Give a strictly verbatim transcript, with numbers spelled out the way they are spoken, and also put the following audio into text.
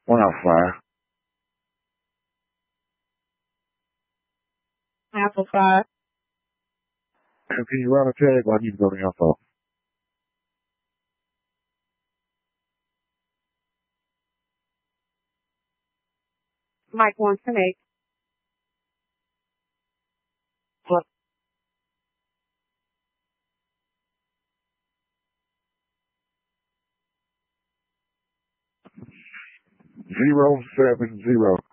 one out of five. Apple five. And can you run a tag while I need to go to your phone? Mike wants to make. What? Zero seven zero.